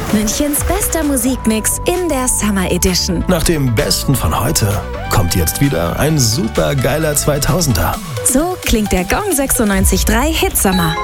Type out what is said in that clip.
Münchens bester Musikmix in der Summer Edition. Nach dem Besten von heute kommt jetzt wieder ein super geiler 2000er. So klingt der Gong 96.3 Hitsommer.